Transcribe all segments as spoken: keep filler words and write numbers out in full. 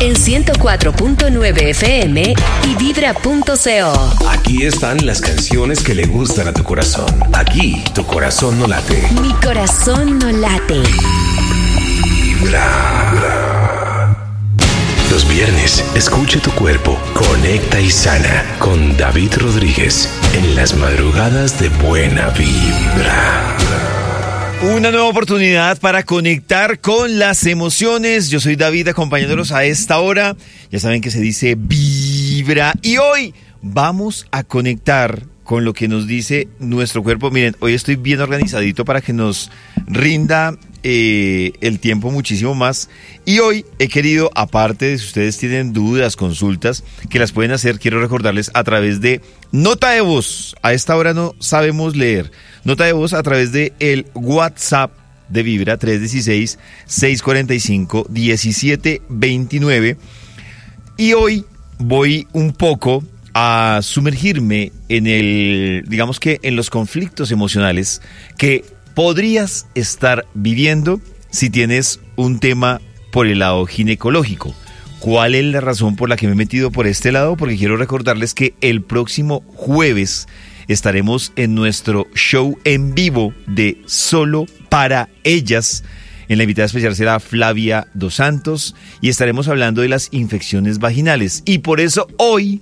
En ciento cuatro punto nueve F M y vibra punto co. Aquí están las canciones que le gustan a tu corazón. Aquí tu corazón no late. Mi corazón no late. Vibra. Los viernes, escucha tu cuerpo. Conecta y sana con David Rodríguez en las madrugadas de Buena Vibra. Una nueva oportunidad para conectar con las emociones. Yo soy David, acompañándolos a esta hora. Ya saben que se dice Vibra. Y hoy vamos a conectar con lo que nos dice nuestro cuerpo. Miren, hoy estoy bien organizadito para que nos rinda eh, el tiempo muchísimo más. Y hoy he querido, aparte de si ustedes tienen dudas, consultas, que las pueden hacer, quiero recordarles a través de nota de voz. A esta hora no sabemos leer. Nota de voz a través de el WhatsApp de Vibra tres uno seis, seis cuatro cinco, uno siete dos nueve. Y hoy voy un poco a sumergirme en el, digamos que en los conflictos emocionales que podrías estar viviendo si tienes un tema por el lado ginecológico. ¿Cuál es la razón por la que me he metido por este lado? Porque quiero recordarles que el próximo jueves estaremos en nuestro show en vivo de Solo para Ellas. En la invitada especial será Flavia Dos Santos y estaremos hablando de las infecciones vaginales. Y por eso hoy,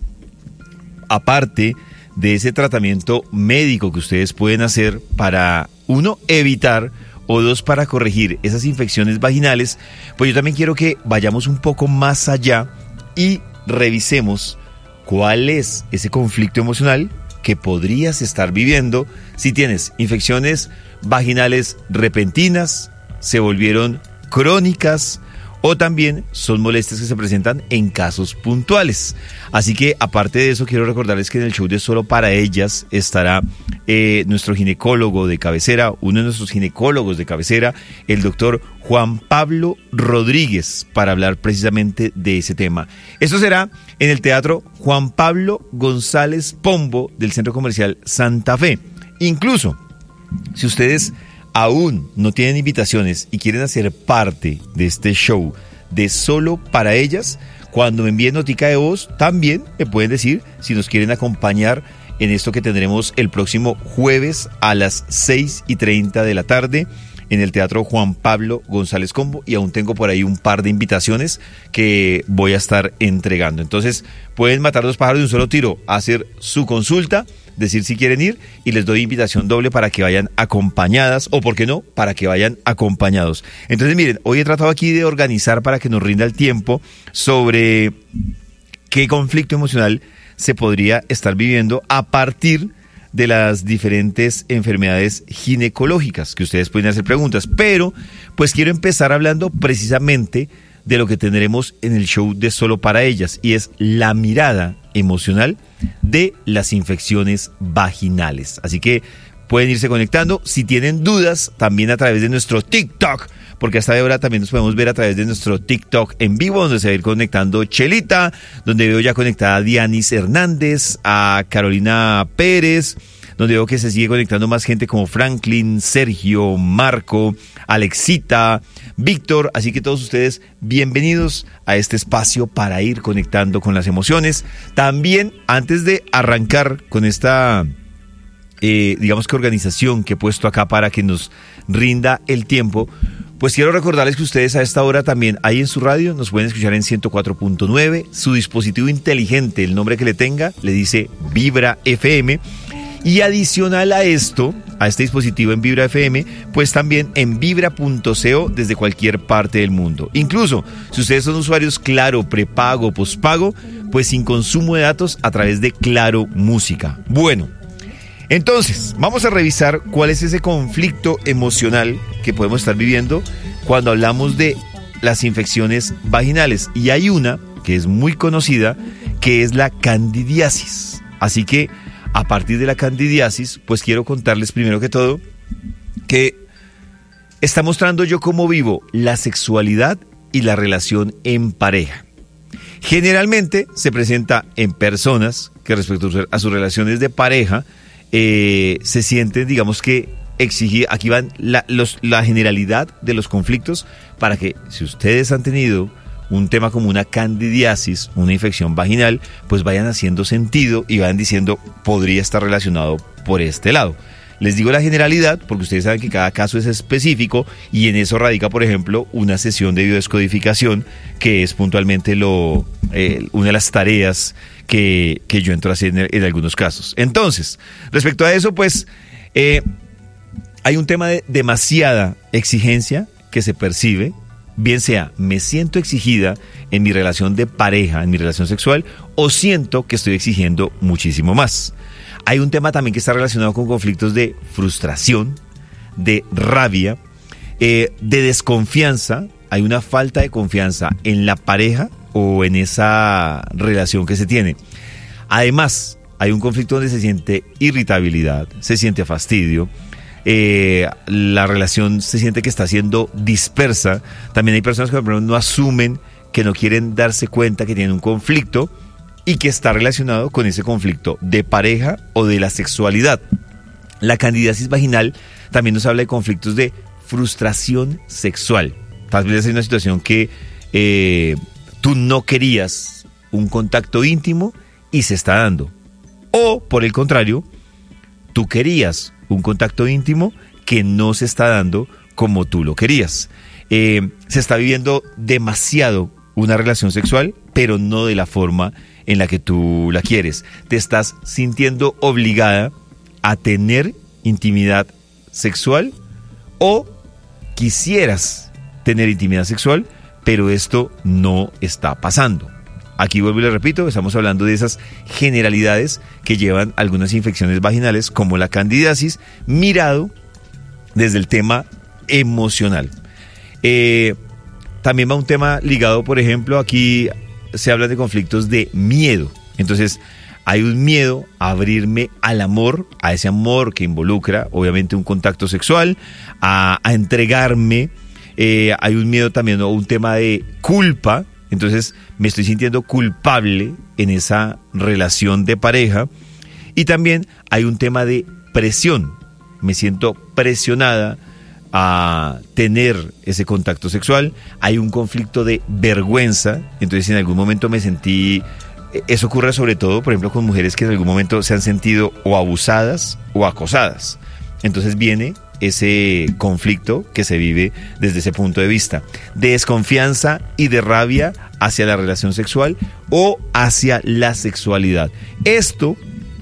aparte de ese tratamiento médico que ustedes pueden hacer para, uno, evitar, o dos, para corregir esas infecciones vaginales, pues yo también quiero que vayamos un poco más allá y revisemos cuál es ese conflicto emocional que podrías estar viviendo si tienes infecciones vaginales repentinas, se volvieron crónicas o también son molestias que se presentan en casos puntuales. Así que aparte de eso, quiero recordarles que en el show de Solo para Ellas estará eh, nuestro ginecólogo de cabecera, uno de nuestros ginecólogos de cabecera, el doctor Juan Pablo Rodríguez, para hablar precisamente de ese tema. Esto será en el Teatro Juan Pablo González Pombo del Centro Comercial Santa Fe. Incluso, si ustedes aún no tienen invitaciones y quieren hacer parte de este show de Solo para Ellas, cuando me envíen notica de voz, también me pueden decir si nos quieren acompañar en esto que tendremos el próximo jueves a las seis y treinta de la tarde en el Teatro Juan Pablo González Pombo, y aún tengo por ahí un par de invitaciones que voy a estar entregando. Entonces pueden matar dos pájaros de un solo tiro, hacer su consulta, decir si quieren ir, y les doy invitación doble para que vayan acompañadas, o por qué no, para que vayan acompañados. Entonces miren, hoy he tratado aquí de organizar para que nos rinda el tiempo sobre qué conflicto emocional se podría estar viviendo a partir de las diferentes enfermedades ginecológicas, que ustedes pueden hacer preguntas, pero pues quiero empezar hablando precisamente de lo que tendremos en el show de Solo para Ellas, y es la mirada emocional de las infecciones vaginales. Así que pueden irse conectando. Si tienen dudas, también a través de nuestro TikTok, porque hasta ahora también nos podemos ver a través de nuestro TikTok en vivo, donde se va a ir conectando Chelita, donde veo ya conectada a Dianis Hernández, a Carolina Pérez, donde veo que se sigue conectando más gente como Franklin, Sergio, Marco, Alexita, Víctor. Así que todos ustedes, bienvenidos a este espacio para ir conectando con las emociones. También, antes de arrancar con esta, eh, digamos que organización que he puesto acá para que nos rinda el tiempo, pues quiero recordarles que ustedes a esta hora también ahí en su radio nos pueden escuchar en ciento cuatro punto nueve. Su dispositivo inteligente, el nombre que le tenga, le dice Vibra F M. Y adicional a esto, a este dispositivo en Vibra F M, pues también en vibra punto co desde cualquier parte del mundo. Incluso, si ustedes son usuarios Claro, prepago, pospago, pues sin consumo de datos a través de Claro Música. Bueno, entonces, vamos a revisar cuál es ese conflicto emocional que podemos estar viviendo cuando hablamos de las infecciones vaginales. Y hay una que es muy conocida, que es la candidiasis. Así que, a partir de la candidiasis, pues quiero contarles primero que todo que está mostrando yo cómo vivo la sexualidad y la relación en pareja. Generalmente se presenta en personas que respecto a sus relaciones de pareja eh, se sienten, digamos que exigir, aquí van la, los, la generalidad de los conflictos para que si ustedes han tenido un tema como una candidiasis, una infección vaginal, pues vayan haciendo sentido y vayan diciendo, podría estar relacionado por este lado. Les digo la generalidad porque ustedes saben que cada caso es específico y en eso radica, por ejemplo, una sesión de biodescodificación que es puntualmente lo, eh, una de las tareas que, que yo entro a hacer en, en algunos casos. Entonces, respecto a eso, pues eh, hay un tema de demasiada exigencia que se percibe, bien sea me siento exigida en mi relación de pareja, en mi relación sexual, o siento que estoy exigiendo muchísimo más. Hay un tema también que está relacionado con conflictos de frustración, de rabia, eh, de desconfianza. Hay una falta de confianza en la pareja o en esa relación que se tiene. Además, hay un conflicto donde se siente irritabilidad, se siente fastidio, eh, la relación se siente que está siendo dispersa. También hay personas que por ejemplo, no asumen, que no quieren darse cuenta que tienen un conflicto y que está relacionado con ese conflicto de pareja o de la sexualidad. La candidiasis vaginal también nos habla de conflictos de frustración sexual. Tal vez hay una situación que eh, tú no querías un contacto íntimo y se está dando. O, por el contrario, tú querías un contacto íntimo que no se está dando como tú lo querías. Eh, se está viviendo demasiado una relación sexual, pero no de la forma en la que tú la quieres. Te estás sintiendo obligada a tener intimidad sexual o quisieras tener intimidad sexual, pero esto no está pasando. Aquí vuelvo y le repito, estamos hablando de esas generalidades que llevan algunas infecciones vaginales como la candidiasis, mirado desde el tema emocional. Eh, también va un tema ligado, por ejemplo, aquí se habla de conflictos de miedo. Entonces, hay un miedo a abrirme al amor, a ese amor que involucra, obviamente, un contacto sexual, a, a entregarme. Eh, hay un miedo también, o un tema de culpa. Entonces, me estoy sintiendo culpable en esa relación de pareja. Y también hay un tema de presión. Me siento presionada a tener ese contacto sexual. Hay un conflicto de vergüenza. Entonces, en algún momento me sentí... Eso ocurre sobre todo, por ejemplo, con mujeres que en algún momento se han sentido o abusadas o acosadas. Entonces viene ese conflicto que se vive desde ese punto de vista. De desconfianza y de rabia hacia la relación sexual o hacia la sexualidad. Esto,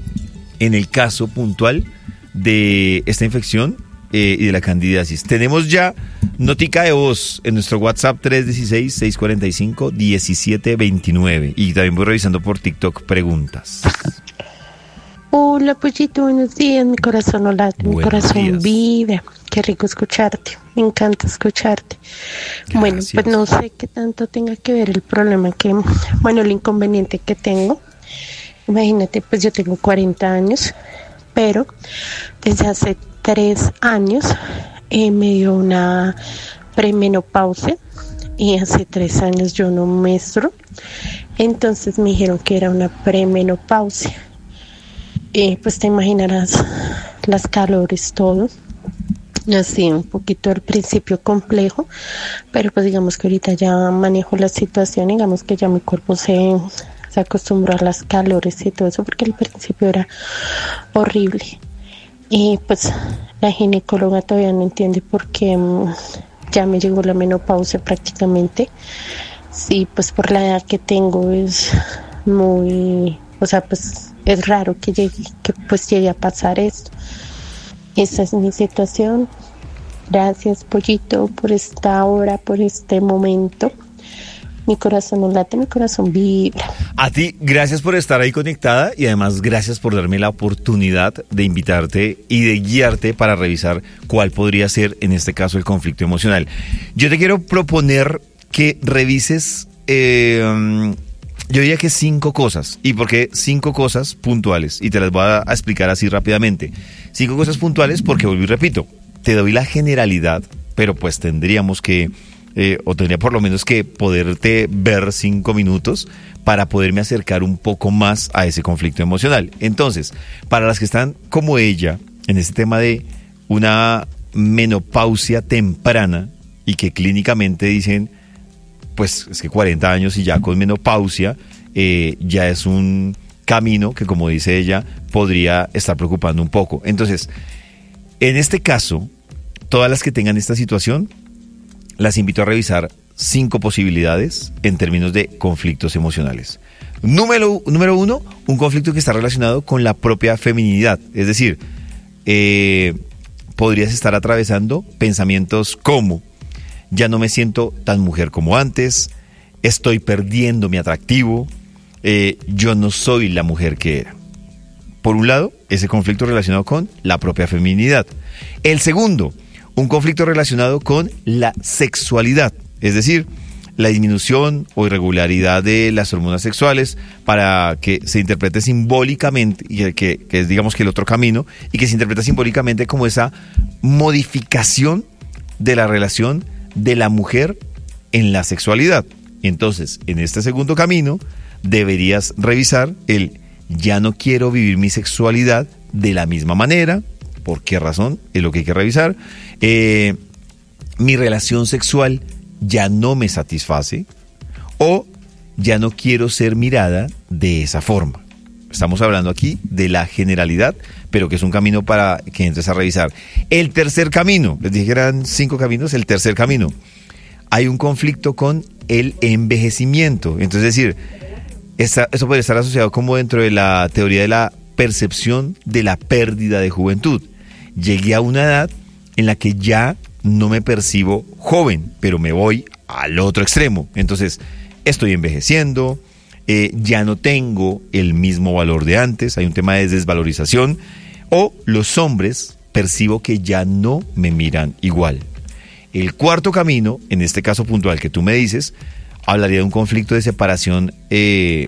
en el caso puntual de esta infección eh, y de la candidiasis. Tenemos ya notica de voz en nuestro WhatsApp tres uno seis, seis cuatro cinco, uno siete dos nueve. Y también voy revisando por TikTok preguntas. Hola, Pollito, buenos días. Mi corazón no late, mi Buenos corazón días. vive. Qué rico escucharte. Me encanta escucharte. Gracias. Bueno, pues no sé qué tanto tenga que ver el problema que, bueno, el inconveniente que tengo. Imagínate, pues yo tengo cuarenta años, pero desde hace tres años eh, me dio una premenopausia y hace tres años yo no menstruo. Entonces me dijeron que era una premenopausia. Eh, pues te imaginarás las calores, todo. Así, un poquito al principio complejo, pero pues digamos que ahorita ya manejo la situación, digamos que ya mi cuerpo se, se acostumbró a las calores y todo eso, porque al principio era horrible. Y pues la ginecóloga todavía no entiende por qué um, ya me llegó la menopausia prácticamente. Sí, pues por la edad que tengo es muy, o sea, pues es raro que llegue, que pues llegue a pasar esto. Esa es mi situación. Gracias, Pollito, por esta hora, por este momento. Mi corazón no late, mi corazón vibra. A ti, gracias por estar ahí conectada y además gracias por darme la oportunidad de invitarte y de guiarte para revisar cuál podría ser, en este caso, el conflicto emocional. Yo te quiero proponer que revises... Eh, Yo diría que cinco cosas. ¿Y por qué cinco cosas puntuales? Y te las voy a, a explicar así rápidamente. Cinco cosas puntuales porque, vuelvo y repito, te doy la generalidad, pero pues tendríamos que, eh, o tendría por lo menos que poderte ver cinco minutos para poderme acercar un poco más a ese conflicto emocional. Entonces, para las que están como ella, en este tema de una menopausia temprana y que clínicamente dicen... pues es que cuarenta años y ya con menopausia eh, ya es un camino que, como dice ella, podría estar preocupando un poco. Entonces, en este caso, todas las que tengan esta situación, las invito a revisar cinco posibilidades en términos de conflictos emocionales. Número, número uno, un conflicto que está relacionado con la propia feminidad. Es decir, eh, podrías estar atravesando pensamientos como: ya no me siento tan mujer como antes, estoy perdiendo mi atractivo, eh, yo no soy la mujer que era. Por un lado, ese conflicto relacionado con la propia feminidad. El segundo, un conflicto relacionado con la sexualidad, es decir, la disminución o irregularidad de las hormonas sexuales para que se interprete simbólicamente, y que, que es digamos que el otro camino, y que se interpreta simbólicamente como esa modificación de la relación de la mujer en la sexualidad. Entonces, en este segundo camino, deberías revisar el: ya no quiero vivir mi sexualidad de la misma manera. ¿Por qué razón? Es lo que hay que revisar. Eh, mi relación sexual ya no me satisface, o ya no quiero ser mirada de esa forma. Estamos hablando aquí de la generalidad, pero que es un camino para que entres a revisar. El tercer camino, les dije que eran cinco caminos, el tercer camino, hay un conflicto con el envejecimiento. Entonces, es decir, esta, eso puede estar asociado como dentro de la teoría de la percepción de la pérdida de juventud. Llegué a una edad en la que ya no me percibo joven, pero me voy al otro extremo. Entonces, estoy envejeciendo, eh, ya no tengo el mismo valor de antes, hay un tema de desvalorización, o los hombres percibo que ya no me miran igual. El cuarto camino, en este caso puntual que tú me dices, hablaría de un conflicto de separación eh,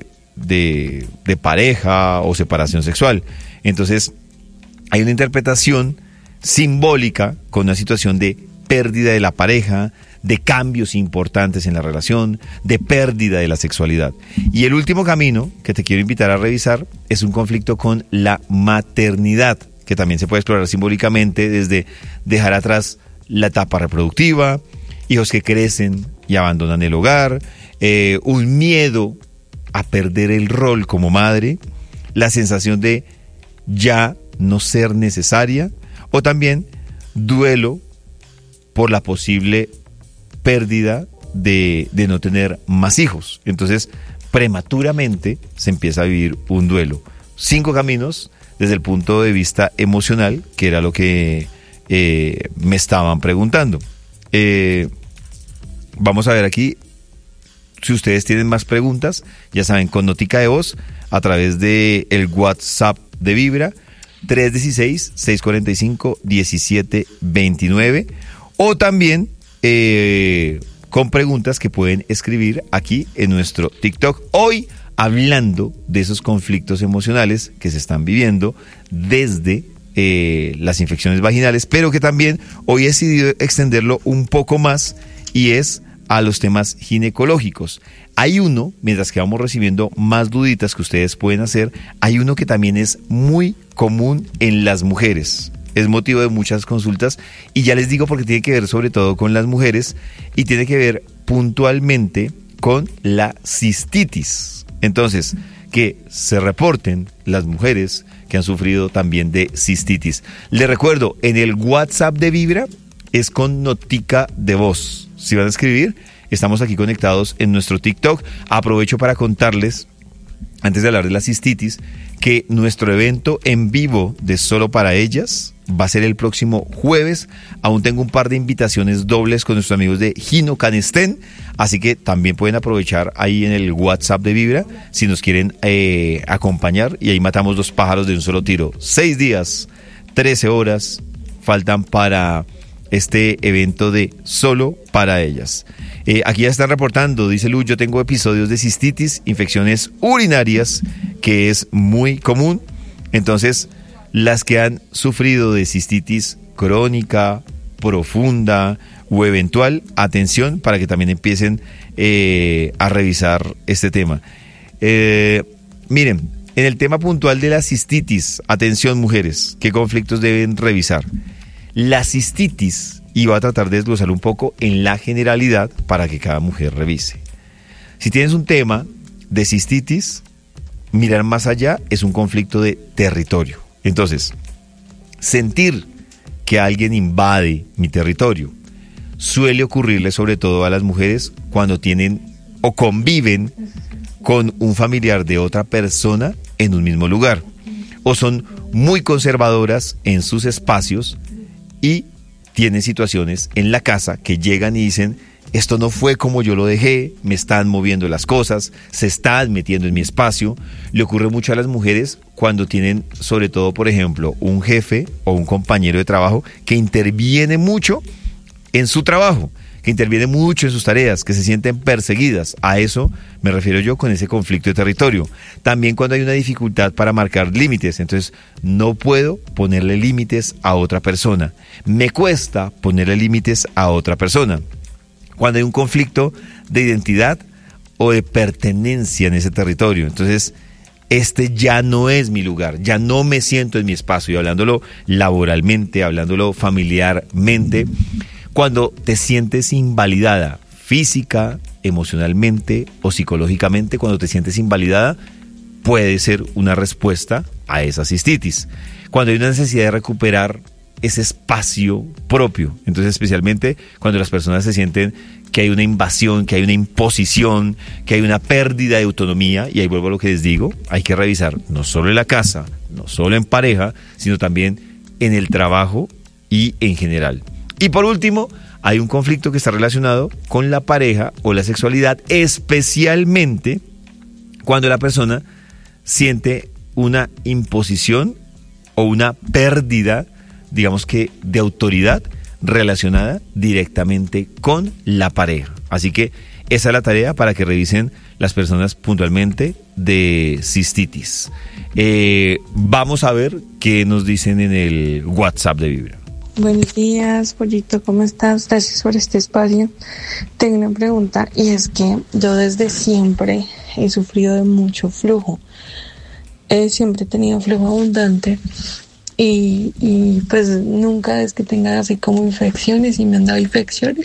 de, de pareja o separación sexual. Entonces, hay una interpretación simbólica con una situación de pérdida de la pareja, de cambios importantes en la relación, de pérdida de la sexualidad. Y el último camino que te quiero invitar a revisar es un conflicto con la maternidad, que también se puede explorar simbólicamente desde dejar atrás la etapa reproductiva, hijos que crecen y abandonan el hogar, eh, un miedo a perder el rol como madre, la sensación de ya no ser necesaria, o también duelo por la posible pérdida de, de no tener más hijos. Entonces, prematuramente se empieza a vivir un duelo. Cinco caminos desde el punto de vista emocional, que era lo que eh, me estaban preguntando. Eh, vamos a ver aquí, si ustedes tienen más preguntas, ya saben, con notica de voz, a través de el WhatsApp de Vibra, tres uno seis, seis cuatro cinco, uno siete dos nueve, o también eh, con preguntas que pueden escribir aquí en nuestro TikTok. Hoy hablando de esos conflictos emocionales que se están viviendo desde eh, las infecciones vaginales, pero que también hoy he decidido extenderlo un poco más, y es a los temas ginecológicos. Hay uno, mientras que vamos recibiendo más duditas que ustedes pueden hacer, hay uno que también es muy común en las mujeres. Es motivo de muchas consultas, y ya les digo porque tiene que ver sobre todo con las mujeres y tiene que ver puntualmente con la cistitis. Entonces, que se reporten las mujeres que han sufrido también de cistitis. Les recuerdo, en el WhatsApp de Vibra es con notica de voz. Si van a escribir, estamos aquí conectados en nuestro TikTok. Aprovecho para contarles, antes de hablar de la cistitis, que nuestro evento en vivo de Solo para Ellas va a ser el próximo jueves. Aún tengo un par de invitaciones dobles con nuestros amigos de Gino Canestén, así que también pueden aprovechar ahí en el WhatsApp de Vibra si nos quieren eh, acompañar, y ahí matamos dos pájaros de un solo tiro. Seis días, trece horas faltan para este evento de Solo para Ellas. Eh, aquí ya están reportando, dice Luz, yo tengo episodios de cistitis, infecciones urinarias, que es muy común. Entonces, las que han sufrido de cistitis crónica, profunda o eventual, atención para que también empiecen eh, a revisar este tema. Eh, miren, en el tema puntual de la cistitis, atención mujeres, ¿qué conflictos deben revisar? La cistitis, y voy a tratar de desglosar un poco en la generalidad para que cada mujer revise. Si tienes un tema de cistitis, mirar más allá es un conflicto de territorio. Entonces, sentir que alguien invade mi territorio suele ocurrirle sobre todo a las mujeres cuando tienen o conviven con un familiar de otra persona en un mismo lugar, o son muy conservadoras en sus espacios y tienen situaciones en la casa que llegan y dicen: esto no fue como yo lo dejé, me están moviendo las cosas, se están metiendo en mi espacio. Le ocurre mucho a las mujeres cuando tienen, sobre todo, por ejemplo, un jefe o un compañero de trabajo que interviene mucho en su trabajo, que interviene mucho en sus tareas, que se sienten perseguidas. A eso me refiero yo con ese conflicto de territorio. También cuando hay una dificultad para marcar límites, entonces no puedo ponerle límites a otra persona. Me cuesta ponerle límites a otra persona. Cuando hay un conflicto de identidad o de pertenencia en ese territorio, entonces este ya no es mi lugar, ya no me siento en mi espacio. Y hablándolo laboralmente, hablándolo familiarmente, cuando te sientes invalidada física, emocionalmente o psicológicamente, cuando te sientes invalidada, puede ser una respuesta a esa cistitis. Cuando hay una necesidad de recuperar ese espacio propio, entonces especialmente cuando las personas se sienten que hay una invasión, que hay una imposición, que hay una pérdida de autonomía, y ahí vuelvo a lo que les digo, hay que revisar no solo en la casa, no solo en pareja, sino también en el trabajo y en general. Y por último, hay un conflicto que está relacionado con la pareja o la sexualidad, especialmente cuando la persona siente una imposición o una pérdida, digamos que de autoridad relacionada directamente con la pareja. Así que esa es la tarea para que revisen las personas puntualmente de cistitis. Eh, vamos a ver qué nos dicen en el WhatsApp de Vibra. Buenos días, Pollito, ¿cómo estás? Gracias por este espacio. Tengo una pregunta, y es que yo desde siempre he sufrido de mucho flujo. Eh, siempre he tenido flujo abundante y, y pues nunca es que tenga así como infecciones, y me han dado infecciones.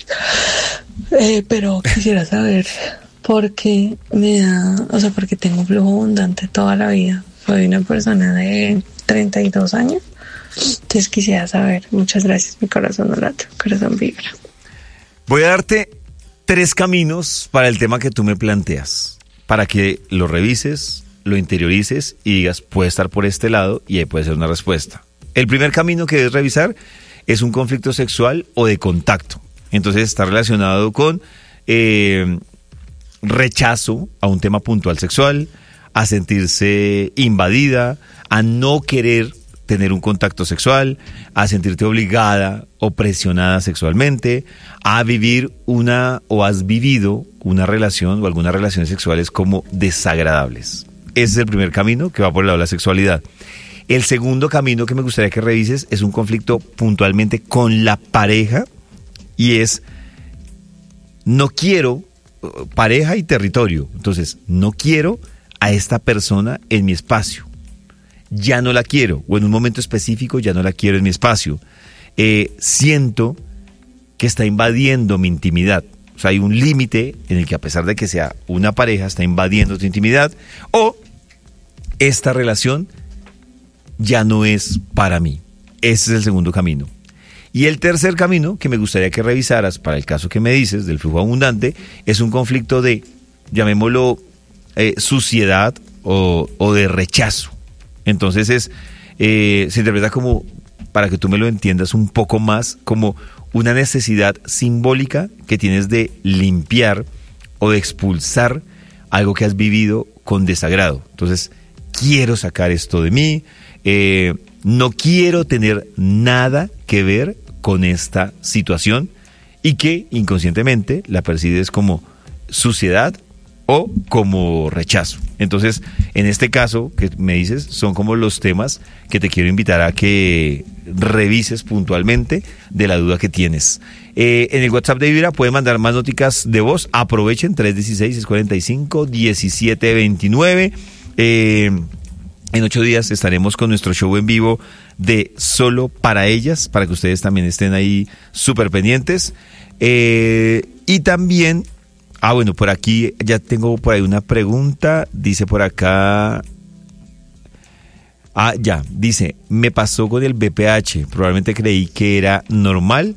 Eh, pero quisiera saber por qué me da, o sea, porque tengo flujo abundante toda la vida. Soy una persona de treinta y dos años. Entonces quisiera saber. Muchas gracias, mi corazón no late, corazón vibra. Voy a darte tres caminos para el tema que tú me planteas, para que lo revises, lo interiorices y digas, puede estar por este lado, y ahí puede ser una respuesta. El primer camino que debes revisar es un conflicto sexual o de contacto. Entonces está relacionado con eh, rechazo a un tema puntual sexual, a sentirse invadida, a no querer tener un contacto sexual, a sentirte obligada o presionada sexualmente, a vivir una o has vivido una relación o algunas relaciones sexuales como desagradables. Ese es el primer camino que va por el lado de la sexualidad. El segundo camino que me gustaría que revises es un conflicto puntualmente con la pareja, y es no quiero pareja y territorio. Entonces, no quiero a esta persona en mi espacio. Ya no la quiero, o en un momento específico ya no la quiero en mi espacio. Eh, siento que está invadiendo mi intimidad. O sea, hay un límite en el que, a pesar de que sea una pareja, está invadiendo tu intimidad, o esta relación ya no es para mí. Ese es el segundo camino. Y el tercer camino que me gustaría que revisaras para el caso que me dices del flujo abundante es un conflicto de, llamémoslo, eh, suciedad o, o de rechazo. Entonces es, eh, se interpreta como, para que tú me lo entiendas un poco más, como una necesidad simbólica que tienes de limpiar o de expulsar algo que has vivido con desagrado. Entonces, quiero sacar esto de mí, eh, no quiero tener nada que ver con esta situación, y que inconscientemente la percibes como suciedad o como rechazo. Entonces, en este caso que me dices, son como los temas que te quiero invitar a que revises puntualmente de la duda que tienes. Eh, en el WhatsApp de Vibra pueden mandar más noticas de voz. Aprovechen, tres uno seis, seis cuatro cinco, uno siete dos nueve. Eh, en ocho días estaremos con nuestro show en vivo de Solo para Ellas, para que ustedes también estén ahí súper pendientes. Eh, y también Ah, bueno, por aquí ya tengo por ahí una pregunta. Dice por acá... Ah, ya, dice, me pasó con el B P H. Probablemente creí que era normal.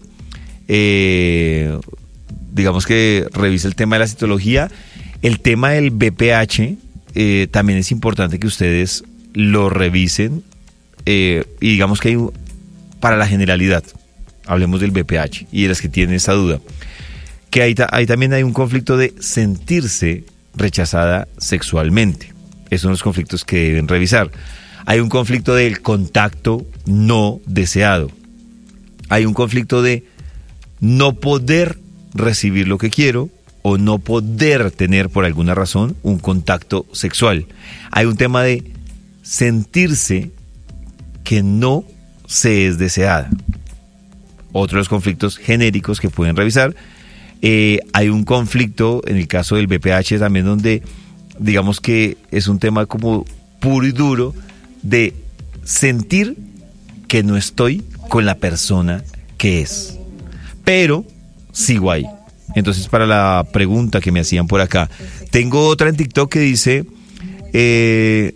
Eh, digamos que revise el tema de la citología. El tema del B P H eh, también es importante que ustedes lo revisen. Eh, y digamos que hay un, para la generalidad, hablemos del B P H y de las que tienen esa duda, que ahí, ahí también hay un conflicto de sentirse rechazada sexualmente. Esos son los conflictos que deben revisar. Hay un conflicto del contacto no deseado. Hay un conflicto de no poder recibir lo que quiero o no poder tener por alguna razón un contacto sexual. Hay un tema de sentirse que no se es deseada. Otros conflictos genéricos que pueden revisar. Eh, hay un conflicto en el caso del B P H también donde digamos que es un tema como puro y duro de sentir que no estoy con la persona que es, pero sigo ahí. Entonces, para la pregunta que me hacían por acá, tengo otra en TikTok que dice, eh,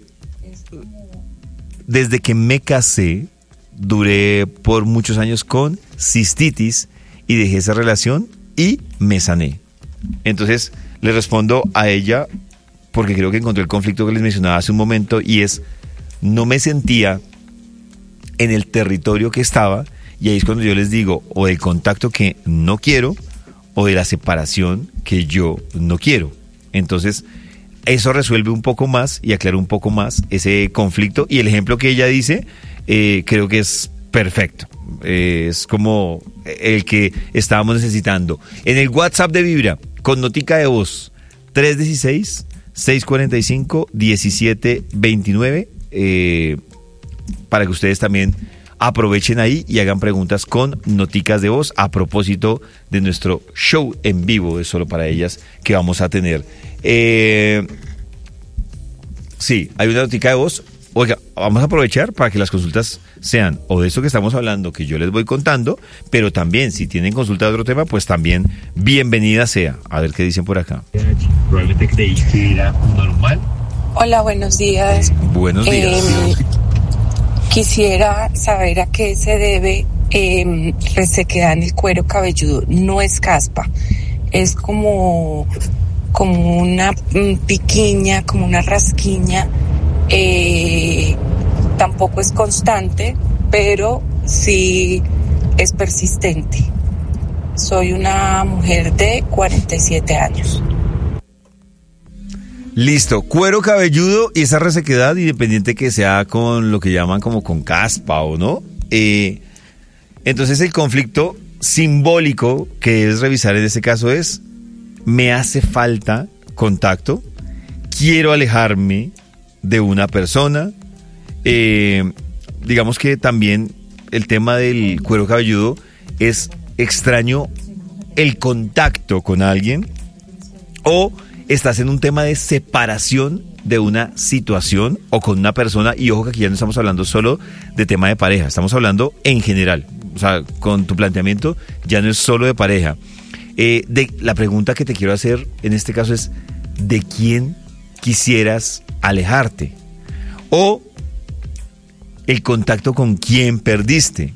desde que me casé, duré por muchos años con cistitis y dejé esa relación y me sané. Entonces, le respondo a ella porque creo que encontré el conflicto que les mencionaba hace un momento y es, no me sentía en el territorio que estaba y ahí es cuando yo les digo o del contacto que no quiero o de la separación que yo no quiero. Entonces, eso resuelve un poco más y aclara un poco más ese conflicto y el ejemplo que ella dice eh, creo que es perfecto. Eh, es como el que estábamos necesitando. En el WhatsApp de Vibra, con notica de voz, tres uno seis, seis cuatro cinco, uno siete dos nueve, eh, para que ustedes también aprovechen ahí y hagan preguntas con noticas de voz a propósito de nuestro show en vivo de Solo para Ellas que vamos a tener. Eh, sí, hay una notica de voz. Oiga, vamos a aprovechar para que las consultas sean o de eso que estamos hablando, que yo les voy contando, pero también si tienen consulta de otro tema, pues también bienvenida sea. A ver qué dicen por acá. Probablemente creí que era normal. Hola, buenos días. Buenos días. Eh, quisiera saber a qué se debe eh, resequedad en el cuero cabelludo. No es caspa, es como, como una piquiña, como una rasquiña. Eh, tampoco es constante, pero sí es persistente. Soy una mujer de cuarenta y siete años. Listo, cuero cabelludo y esa resequedad, independiente que sea con lo que llaman como con caspa o no. Eh, entonces el conflicto simbólico que es revisar en este caso es, me hace falta contacto, quiero alejarme de una persona. Eh, digamos que también el tema del cuero cabelludo es extraño el contacto con alguien o estás en un tema de separación de una situación o con una persona y ojo que aquí ya no estamos hablando solo de tema de pareja, estamos hablando en general, o sea, con tu planteamiento ya no es solo de pareja. Eh, de, la pregunta que te quiero hacer en este caso es, ¿de quién quisieras alejarte? O el contacto con quién perdiste.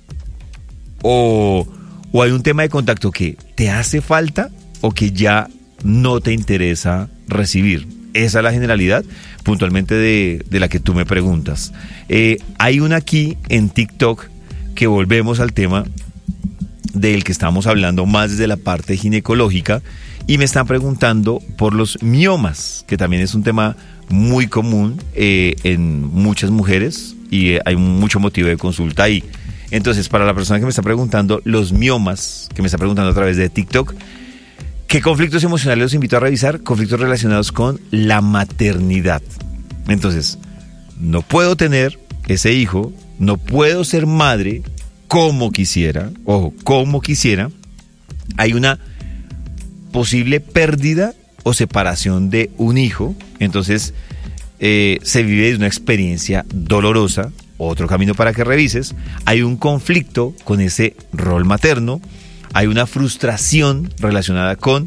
O, o hay un tema de contacto que te hace falta o que ya no te interesa recibir. Esa es la generalidad puntualmente de, de la que tú me preguntas. Eh, hay una aquí en TikTok que volvemos al tema del que estamos hablando más desde la parte ginecológica y me están preguntando por los miomas, que también es un tema muy común eh, en muchas mujeres y eh, hay mucho motivo de consulta ahí. Entonces, para la persona que me está preguntando, los miomas, que me está preguntando a través de TikTok, ¿qué conflictos emocionales los invito a revisar? Conflictos relacionados con la maternidad. Entonces, no puedo tener ese hijo, no puedo ser madre como quisiera, ojo, como quisiera. Hay una posible pérdida o separación de un hijo, entonces eh, se vive de una experiencia dolorosa, otro camino para que revises. Hay un conflicto con ese rol materno, hay una frustración relacionada con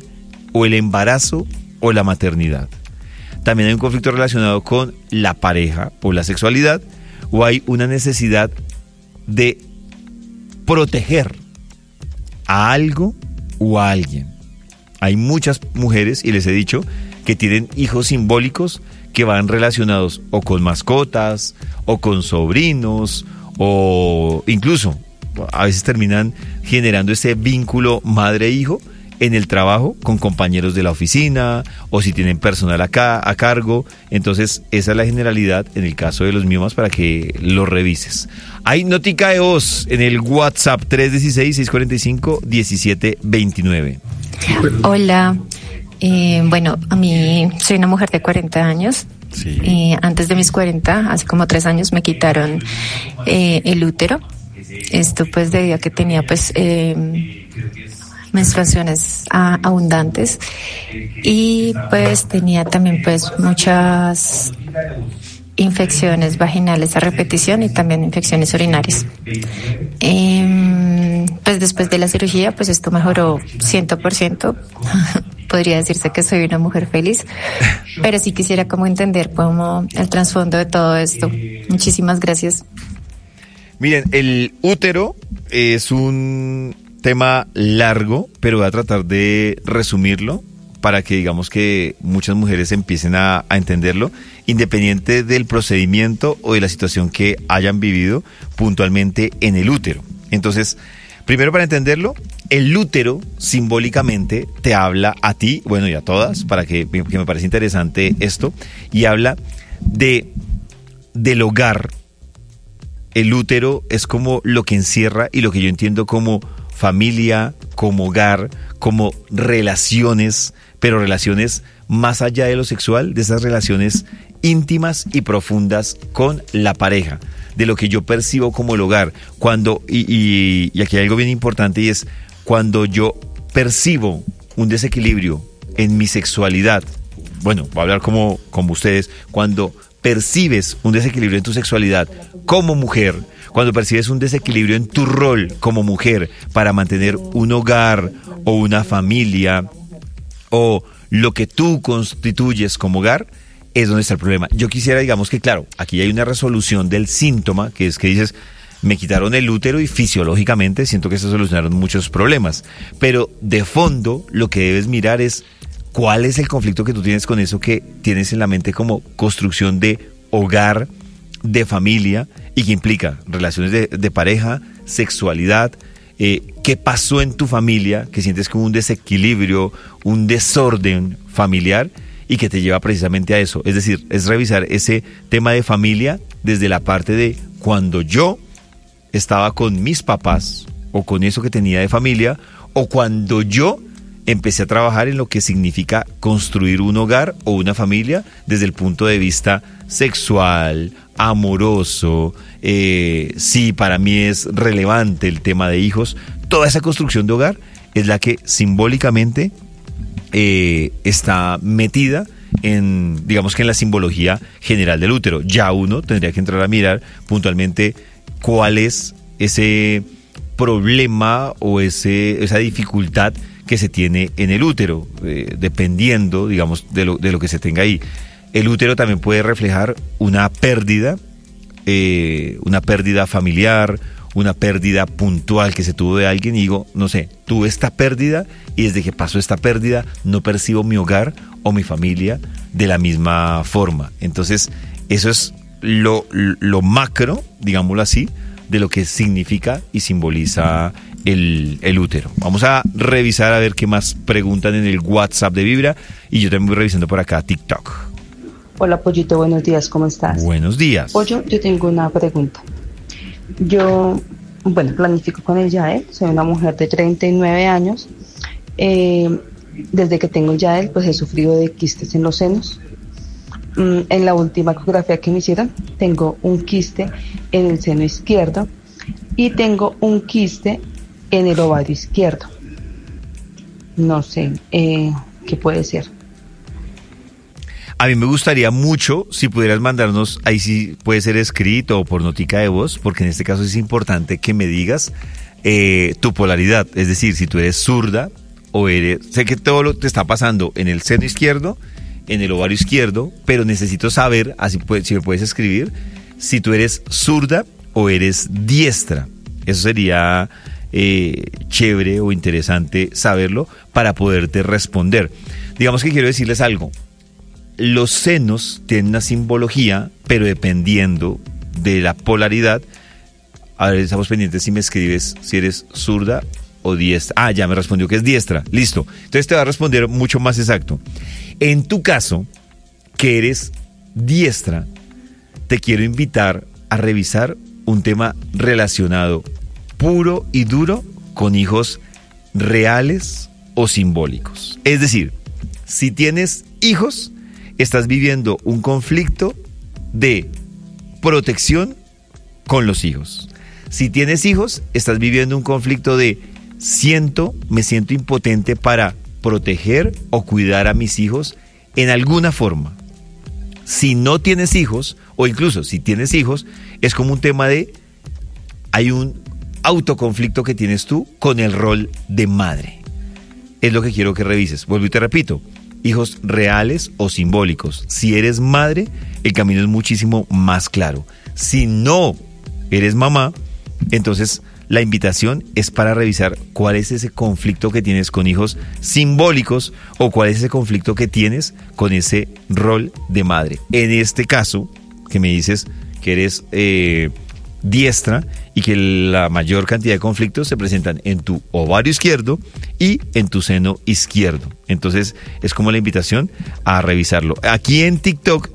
o el embarazo o la maternidad. También hay un conflicto relacionado con la pareja o la sexualidad, o hay una necesidad de proteger a algo o a alguien. Hay muchas mujeres, y les he dicho, que tienen hijos simbólicos que van relacionados o con mascotas, o con sobrinos, o incluso a veces terminan generando ese vínculo madre-hijo en el trabajo con compañeros de la oficina, o si tienen personal acá a cargo. Entonces esa es la generalidad en el caso de los miomas, para que lo revises. Hay notica de voz en el WhatsApp tres uno seis, seis cuatro cinco, uno siete dos nueve. Hola, eh, bueno, a mí soy una mujer de cuarenta años. Sí. Eh, antes de mis cuarenta, hace como tres años, me quitaron eh, el útero. Esto pues debido a que tenía pues eh, menstruaciones a, abundantes, y pues tenía también pues muchas infecciones vaginales a repetición y también infecciones urinarias. Eh, pues después de la cirugía pues esto mejoró cien por ciento. Podría decirse que soy una mujer feliz, pero sí quisiera como entender como el trasfondo de todo esto. Muchísimas gracias. Miren, el útero es un tema largo, pero voy a tratar de resumirlo para que digamos que muchas mujeres empiecen a, a entenderlo, independiente del procedimiento o de la situación que hayan vivido puntualmente en el útero. Entonces, primero, para entenderlo, el útero simbólicamente te habla a ti, bueno, y a todas, para que, que me parece interesante esto, y habla de del hogar. El útero es como lo que encierra y lo que yo entiendo como familia, como hogar, como relaciones, pero relaciones más allá de lo sexual, de esas relaciones íntimas y profundas con la pareja, de lo que yo percibo como el hogar. Cuando, y, y, y aquí hay algo bien importante, y es cuando yo percibo un desequilibrio en mi sexualidad, bueno, voy a hablar como, como ustedes, cuando percibes un desequilibrio en tu sexualidad como mujer, cuando percibes un desequilibrio en tu rol como mujer para mantener un hogar o una familia o lo que tú constituyes como hogar, es donde está el problema. Yo quisiera, digamos que claro, aquí hay una resolución del síntoma, que es que dices, me quitaron el útero y fisiológicamente siento que se solucionaron muchos problemas, pero de fondo lo que debes mirar es cuál es el conflicto que tú tienes con eso que tienes en la mente como construcción de hogar, de familia, y que implica relaciones de, de pareja, sexualidad. Eh, ¿Qué pasó en tu familia que sientes como un desequilibrio, un desorden familiar y que te lleva precisamente a eso? Es decir, es revisar ese tema de familia desde la parte de cuando yo estaba con mis papás o con eso que tenía de familia, o cuando yo empecé a trabajar en lo que significa construir un hogar o una familia desde el punto de vista sexual, amoroso, eh, sí, para mí es relevante el tema de hijos. Toda esa construcción de hogar es la que simbólicamente eh, está metida en, digamos que en la simbología general del útero. Ya uno tendría que entrar a mirar puntualmente cuál es ese problema o ese, esa dificultad que se tiene en el útero, eh, dependiendo, digamos, de lo, de lo que se tenga ahí. El útero también puede reflejar una pérdida, eh, una pérdida familiar, una pérdida puntual que se tuvo de alguien, y digo, no sé, tuve esta pérdida y desde que pasó esta pérdida no percibo mi hogar o mi familia de la misma forma. Entonces, eso es lo, lo macro, digámoslo así, de lo que significa y simboliza el, el útero. Vamos a revisar a ver qué más preguntan en el WhatsApp de Vibra, y yo también voy revisando por acá TikTok. Hola Pollito, buenos días, ¿cómo estás? Buenos días. Pollo, yo tengo una pregunta. Yo, bueno, planifico con el Yael, soy una mujer de treinta y nueve años. Eh, desde que tengo el Yael, pues he sufrido de quistes en los senos. Mm, en la última ecografía que me hicieron, tengo un quiste en el seno izquierdo y tengo un quiste en el ovario izquierdo. No sé, eh, ¿qué puede ser? A mí me gustaría mucho si pudieras mandarnos, ahí sí puede ser escrito o por notica de voz, porque en este caso es importante que me digas eh, tu polaridad. Es decir, si tú eres zurda o eres, sé que todo lo te está pasando en el seno izquierdo, en el ovario izquierdo, pero necesito saber, así si me puedes escribir, si tú eres zurda o eres diestra. Eso sería eh, chévere o interesante saberlo para poderte responder. Digamos que quiero decirles algo. Los senos tienen una simbología, pero dependiendo de la polaridad, a ver, estamos pendientes si me escribes si eres zurda o diestra. Ah, ya me respondió que es diestra. Listo. Entonces te va a responder mucho más exacto. En tu caso, que eres diestra, te quiero invitar a revisar un tema relacionado puro y duro con hijos reales o simbólicos. Es decir, si tienes hijos, estás viviendo un conflicto de protección con los hijos. Si tienes hijos, estás viviendo un conflicto de siento, me siento impotente para proteger o cuidar a mis hijos en alguna forma. Si no tienes hijos, o incluso si tienes hijos, es como un tema de, hay un autoconflicto que tienes tú con el rol de madre. Es lo que quiero que revises. Vuelvo y te repito, hijos reales o simbólicos. Si eres madre, el camino es muchísimo más claro. Si no eres mamá, entonces la invitación es para revisar cuál es ese conflicto que tienes con hijos simbólicos o cuál es ese conflicto que tienes con ese rol de madre. En este caso, que me dices que eres eh, diestra y que la mayor cantidad de conflictos se presentan en tu ovario izquierdo y en tu seno izquierdo. Entonces es como la invitación a revisarlo. Aquí en TikTok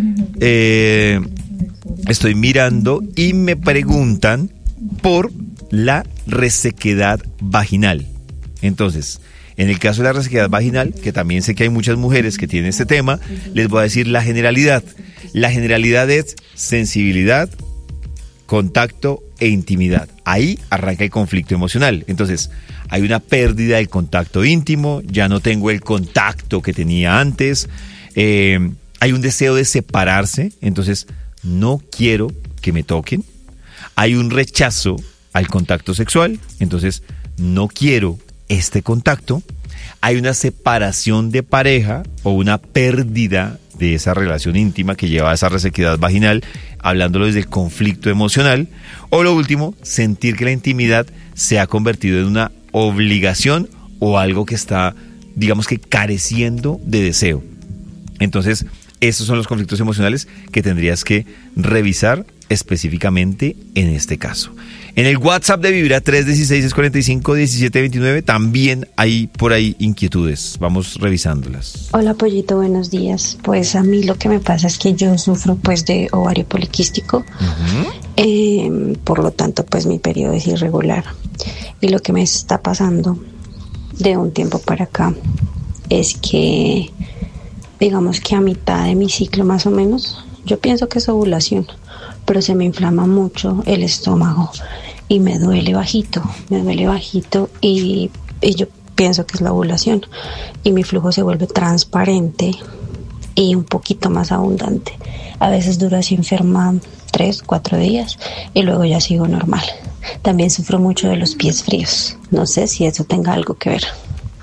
eh, estoy mirando y me preguntan por la resequedad vaginal. Entonces, en el caso de la resequedad vaginal, que también sé que hay muchas mujeres que tienen este tema, les voy a decir la generalidad. La generalidad es sensibilidad, contacto e intimidad. Ahí arranca el conflicto emocional. Entonces, hay una pérdida del contacto íntimo, ya no tengo el contacto que tenía antes, eh, hay un deseo de separarse, entonces no quiero que me toquen. Hay un rechazo al contacto sexual, entonces no quiero este contacto. Hay una separación de pareja o una pérdida de esa relación íntima que lleva a esa resequedad vaginal, hablándolo desde el conflicto emocional. O lo último, sentir que la intimidad se ha convertido en una obligación o algo que está, digamos que careciendo de deseo. Entonces, esos son los conflictos emocionales que tendrías que revisar específicamente en este caso. En el WhatsApp de Vibra tres uno seis, seis cuatro cinco, uno siete dos nueve también hay por ahí inquietudes. Vamos revisándolas. Hola Pollito, buenos días. Pues a mí lo que me pasa es que yo sufro pues de ovario poliquístico. Uh-huh. eh, por lo tanto pues mi periodo es irregular. Y lo que me está pasando de un tiempo para acá es que digamos que a mitad de mi ciclo más o menos, yo pienso que es ovulación, pero se me inflama mucho el estómago y me duele bajito, me duele bajito y, y yo pienso que es la ovulación y mi flujo se vuelve transparente y un poquito más abundante. A veces duro así enferma tres, cuatro días y luego ya sigo normal. También sufro mucho de los pies fríos. No sé si eso tenga algo que ver.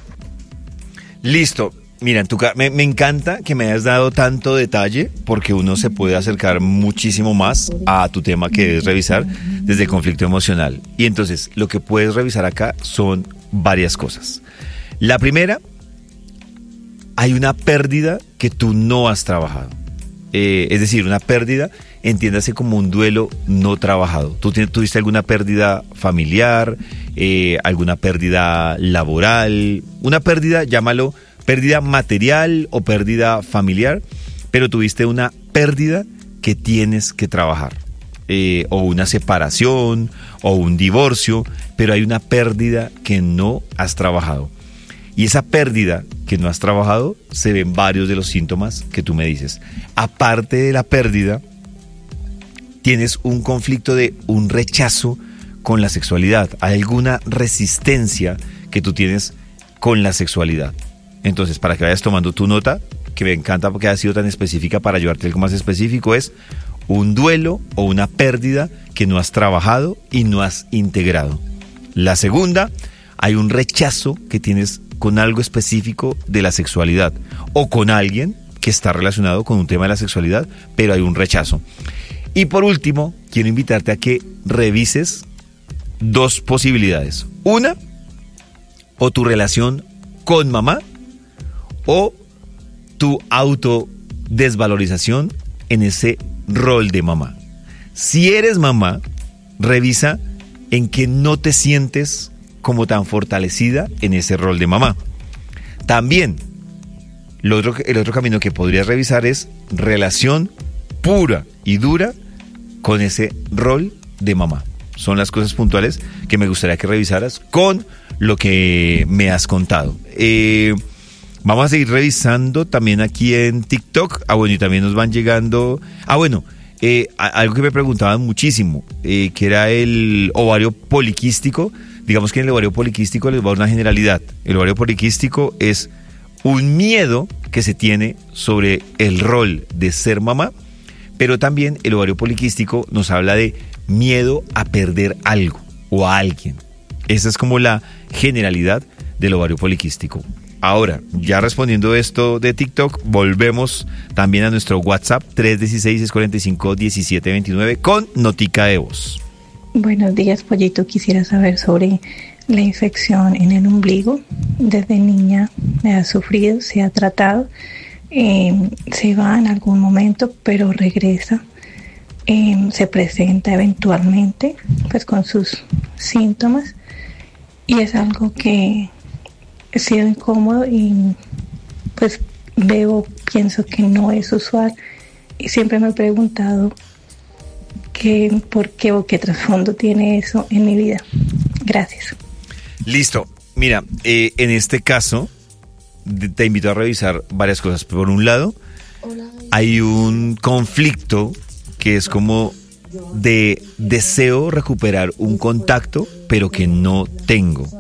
Listo. Mira, en tu ca- me, me encanta que me hayas dado tanto detalle porque uno se puede acercar muchísimo más a tu tema que es revisar desde el conflicto emocional. Y entonces, lo que puedes revisar acá son varias cosas. La primera, hay una pérdida que tú no has trabajado. Eh, es decir, una pérdida, entiéndase como un duelo no trabajado. ¿Tú tienes, tuviste alguna pérdida familiar, eh, alguna pérdida laboral, una pérdida, llámalo, pérdida material o pérdida familiar, pero tuviste una pérdida que tienes que trabajar, eh, o una separación o un divorcio, pero hay una pérdida que no has trabajado. Y esa pérdida que no has trabajado se ven varios de los síntomas que tú me dices. Aparte de la pérdida, tienes un conflicto de un rechazo con la sexualidad. Hay alguna resistencia que tú tienes con la sexualidad. Entonces, para que vayas tomando tu nota, que me encanta porque ha sido tan específica para ayudarte algo más específico, es un duelo o una pérdida que no has trabajado y no has integrado. La segunda, hay un rechazo que tienes con algo específico de la sexualidad o con alguien que está relacionado con un tema de la sexualidad, pero hay un rechazo. Y por último, quiero invitarte a que revises dos posibilidades. Una, o tu relación con mamá o tu autodesvalorización en ese rol de mamá. Si eres mamá, revisa en que no te sientes como tan fortalecida en ese rol de mamá. También, lo otro, el otro camino que podrías revisar es relación pura y dura con ese rol de mamá. Son las cosas puntuales que me gustaría que revisaras con lo que me has contado. Eh, vamos a seguir revisando también aquí en TikTok. Ah, bueno, y también nos van llegando... Ah, bueno, eh, algo que me preguntaban muchísimo, eh, que era el ovario poliquístico. Digamos que en el ovario poliquístico les va a dar una generalidad. El ovario poliquístico es un miedo que se tiene sobre el rol de ser mamá, pero también el ovario poliquístico nos habla de miedo a perder algo o a alguien. Esa es como la generalidad del ovario poliquístico. Ahora, ya respondiendo esto de TikTok, volvemos también a nuestro WhatsApp tres uno seis, seis cuatro cinco, uno siete dos nueve con notica de voz. Buenos días, Pollito. Quisiera saber sobre la infección en el ombligo. Desde niña me ha sufrido, se ha tratado, eh, se va en algún momento, pero regresa. Eh, se presenta eventualmente pues con sus síntomas y es algo que ha sido incómodo y pues veo, pienso que no es usual y siempre me he preguntado qué, por qué o qué trasfondo tiene eso en mi vida. Gracias. Listo. Mira, eh, en este caso te invito a revisar varias cosas. Por un lado, hay un conflicto que es como de deseo recuperar un contacto, pero que no tengo.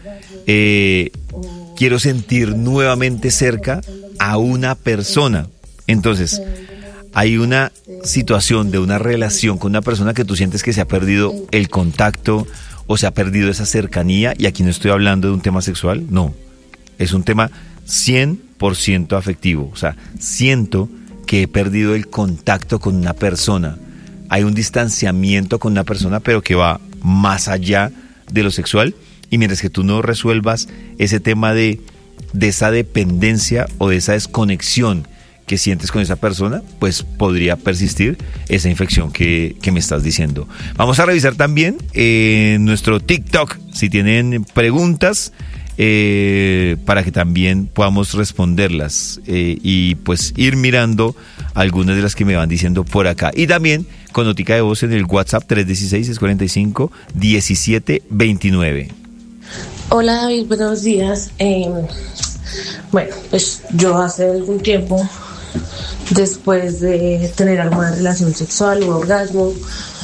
Eh, quiero sentir nuevamente cerca a una persona. Entonces, hay una situación de una relación con una persona que tú sientes que se ha perdido el contacto o se ha perdido esa cercanía, y aquí no estoy hablando de un tema sexual, no. Es un tema cien por ciento afectivo. O sea, siento que he perdido el contacto con una persona. Hay un distanciamiento con una persona, pero que va más allá de lo sexual. Y mientras que tú no resuelvas ese tema de, de esa dependencia o de esa desconexión que sientes con esa persona, pues podría persistir esa infección que, que me estás diciendo. Vamos a revisar también en eh, nuestro TikTok si tienen preguntas, Eh, para que también podamos responderlas eh, y pues ir mirando algunas de las que me van diciendo por acá. Y también con notica de voz en el WhatsApp tres uno seis, seis cuatro cinco, uno siete dos nueve. Hola David, buenos días. Eh, bueno, pues yo hace algún tiempo, después de tener alguna relación sexual o orgasmo,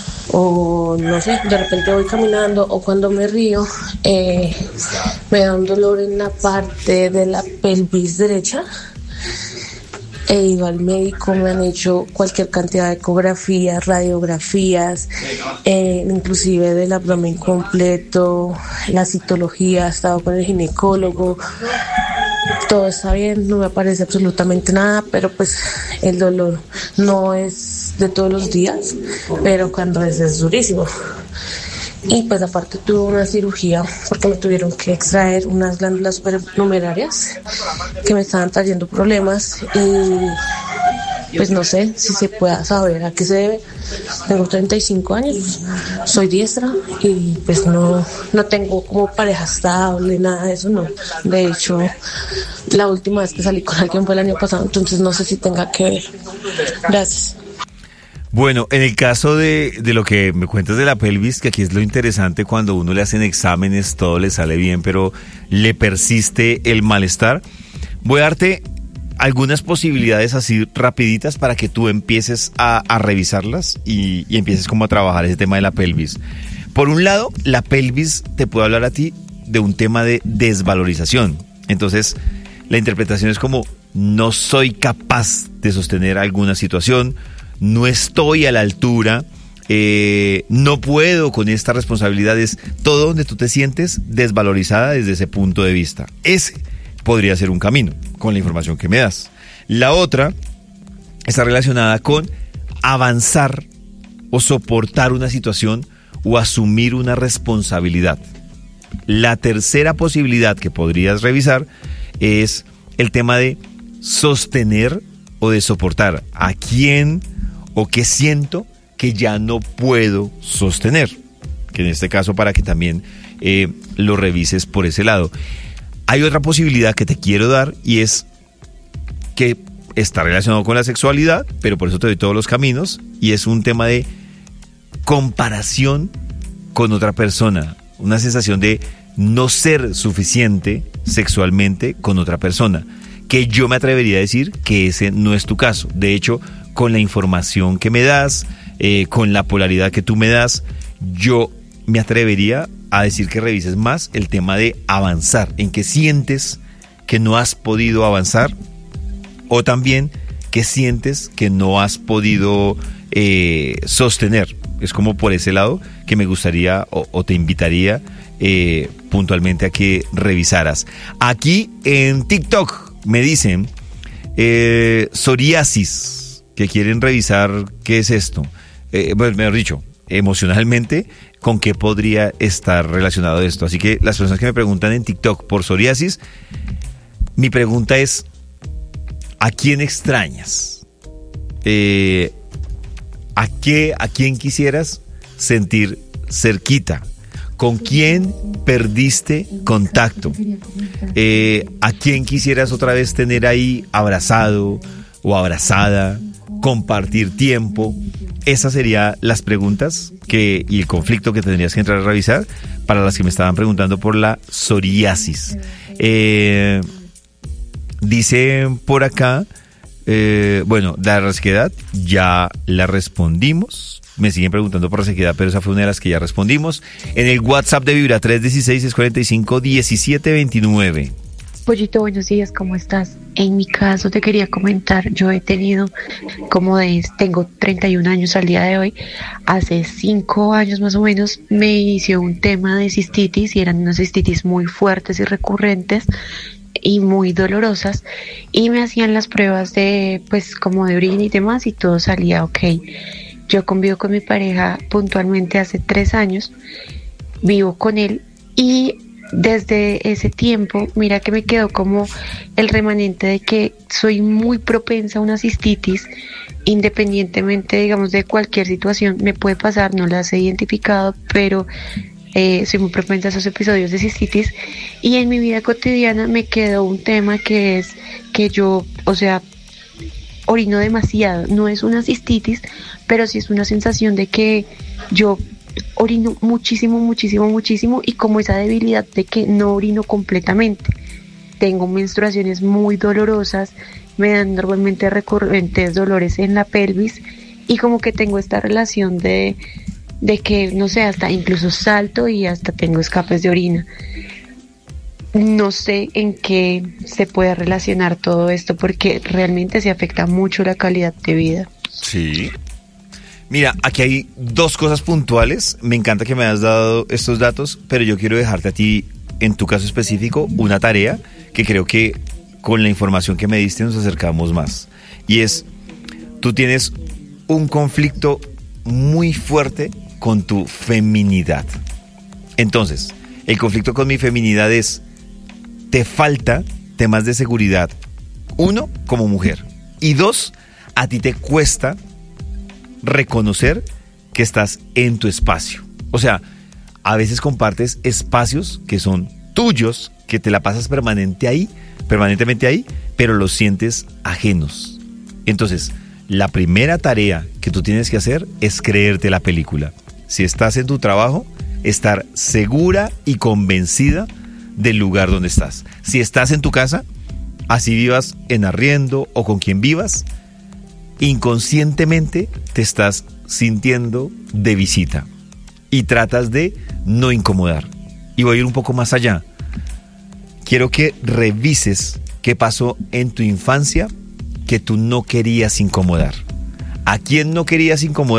o no sé, de repente voy caminando o cuando me río, eh, me da un dolor en la parte de la pelvis derecha. He ido al médico, me han hecho cualquier cantidad de ecografías, radiografías, eh, inclusive del abdomen completo, la citología, he estado con el ginecólogo. Todo está bien, no me aparece absolutamente nada, pero pues el dolor no es de todos los días, pero cuando es es durísimo. Y pues aparte tuve una cirugía porque me tuvieron que extraer unas glándulas supernumerarias que me estaban trayendo problemas y pues no sé si se pueda saber a qué se debe. Tengo treinta y cinco años, soy diestra y pues no, no tengo como pareja estable, nada de eso, no. De hecho, la última vez que salí con alguien fue el año pasado, entonces no sé si tenga que ver. Gracias. Bueno, en el caso de, de lo que me cuentas de la pelvis, que aquí es lo interesante, cuando uno le hacen exámenes, todo le sale bien, pero le persiste el malestar. Voy a darte algunas posibilidades así rapiditas para que tú empieces a, a revisarlas y, y empieces como a trabajar ese tema de la pelvis. Por un lado, la pelvis te puede hablar a ti de un tema de desvalorización. Entonces, la interpretación es como, no soy capaz de sostener alguna situación, no estoy a la altura eh, no puedo con esta responsabilidad, es todo donde tú te sientes desvalorizada desde ese punto de vista. Ese podría ser un camino con la información que me das. La otra está relacionada con avanzar o soportar una situación o asumir una responsabilidad. La tercera posibilidad que podrías revisar es el tema de sostener o de soportar a quién o qué siento que ya no puedo sostener. Que en este caso para que también eh, lo revises por ese lado. Hay otra posibilidad que te quiero dar y es que está relacionado con la sexualidad, pero por eso te doy todos los caminos, y es un tema de comparación con otra persona, una sensación de no ser suficiente sexualmente con otra persona, que yo me atrevería a decir que ese no es tu caso. De hecho, con la información que me das, eh, con la polaridad que tú me das, yo me atrevería a decir que revises más el tema de avanzar, en que sientes que no has podido avanzar, o también que sientes que no has podido eh, sostener. Es como por ese lado que me gustaría o, o te invitaría eh, puntualmente a que revisaras. Aquí en TikTok me dicen eh, psoriasis, que quieren revisar qué es esto. Eh, bueno, mejor dicho, emocionalmente, con qué podría estar relacionado esto. Así que las personas que me preguntan en TikTok por psoriasis, mi pregunta es: ¿a quién extrañas? Eh, ¿a qué, a quién quisieras sentir cerquita? ¿Con quién perdiste contacto? Eh, ¿a quién quisieras otra vez tener ahí abrazado o abrazada? Compartir tiempo. Esas serían las preguntas que, y el conflicto que tendrías que entrar a revisar para las que me estaban preguntando por la psoriasis. Eh, dice por acá, eh, bueno, la resequedad ya la respondimos. Me siguen preguntando por resequedad, pero esa fue una de las que ya respondimos. En el WhatsApp de Vibra tres uno seis, seis cuatro cinco, uno siete dos nueve. Pollito, buenos días, ¿cómo estás? En mi caso te quería comentar, yo he tenido como de, tengo treinta y un años al día de hoy, hace cinco años más o menos me inició un tema de cistitis y eran unas cistitis muy fuertes y recurrentes y muy dolorosas y me hacían las pruebas de, pues como de orina y demás y todo salía ok. Yo convivo con mi pareja puntualmente hace tres años, vivo con él y desde ese tiempo, mira que me quedó como el remanente de que soy muy propensa a una cistitis, independientemente, digamos, de cualquier situación, me puede pasar, no las he identificado, pero eh, soy muy propensa a esos episodios de cistitis. Y en mi vida cotidiana me quedó un tema que es que yo, o sea, orino demasiado. No es una cistitis, pero sí es una sensación de que yo orino muchísimo, muchísimo, muchísimo y como esa debilidad de que no orino completamente. Tengo menstruaciones muy dolorosas, me dan normalmente recurrentes dolores en la pelvis y como que tengo esta relación de, de que, no sé, hasta incluso salto y hasta tengo escapes de orina. No sé en qué se puede relacionar todo esto porque realmente se afecta mucho la calidad de vida. Sí. Mira, aquí hay dos cosas puntuales. Me encanta que me hayas dado estos datos, pero yo quiero dejarte a ti, en tu caso específico, una tarea que creo que con la información que me diste nos acercamos más. Y es, tú tienes un conflicto muy fuerte con tu feminidad. Entonces, el conflicto con mi feminidad es, te falta temas de seguridad. Uno, como mujer. Y dos, a ti te cuesta reconocer que estás en tu espacio. O sea, a veces compartes espacios que son tuyos, que te la pasas permanente ahí, permanentemente ahí, pero los sientes ajenos. Entonces, la primera tarea que tú tienes que hacer es creerte la película. Si estás en tu trabajo, estar segura y convencida del lugar donde estás. Si estás en tu casa, así vivas en arriendo o con quien vivas, inconscientemente te estás sintiendo de visita y tratas de no incomodar. Y voy a ir un poco más allá. Quiero que revises qué pasó en tu infancia que tú no querías incomodar. ¿A quién no querías incomodar?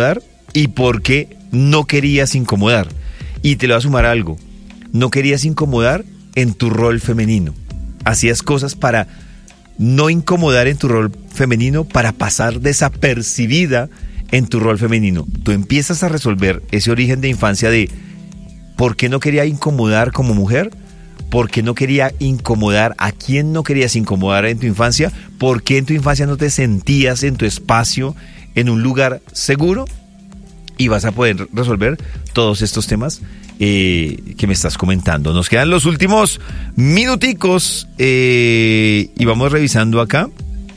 y por qué no querías incomodar. Y te lo voy a sumar algo. No querías incomodar en tu rol femenino. Hacías cosas para no incomodar en tu rol femenino, para pasar desapercibida en tu rol femenino. Tú empiezas a resolver ese origen de infancia de ¿por qué no quería incomodar como mujer? ¿Por qué no quería incomodar? ¿A quién no querías incomodar en tu infancia? ¿Por qué en tu infancia no te sentías en tu espacio, en un lugar seguro? Y vas a poder resolver todos estos temas eh, que me estás comentando. Nos quedan los últimos minuticos eh, y vamos revisando acá.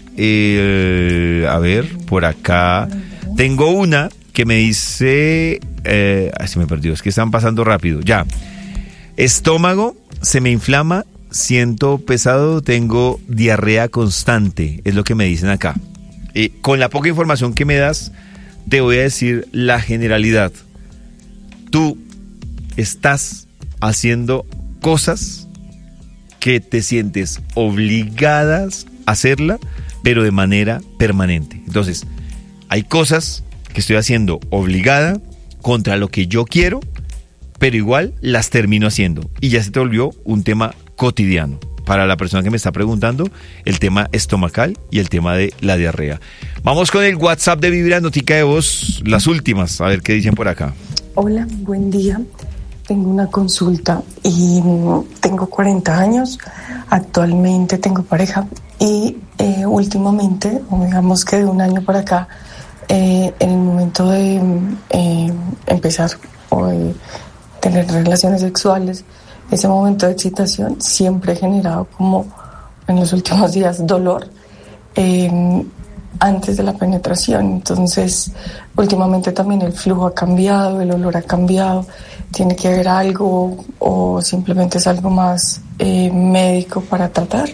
Eh, a ver, por acá tengo una que me dice... Eh, ay, se me perdió, es que están pasando rápido. Ya. Estómago, se me inflama, siento pesado, tengo diarrea constante. Es lo que me dicen acá. Eh, con la poca información que me das, te voy a decir la generalidad. Tú estás haciendo cosas que te sientes obligadas a hacerla, pero de manera permanente. Entonces, hay cosas que estoy haciendo obligada contra lo que yo quiero, pero igual las termino haciendo. Y ya se te volvió un tema cotidiano. Para la persona que me está preguntando, el tema estomacal y el tema de la diarrea. Vamos con el WhatsApp de Vibra, notica de voz, las últimas, a ver qué dicen por acá. Hola, buen día. Tengo una consulta y tengo cuarenta años. Actualmente tengo pareja y eh, últimamente, digamos que de un año para acá, eh, en el momento de eh, empezar o de tener relaciones sexuales, ese momento de excitación siempre he generado como en los últimos días dolor eh, antes de la penetración. Entonces, últimamente también el flujo ha cambiado, el olor ha cambiado. ¿Tiene que haber algo o simplemente es algo más eh, médico para tratar?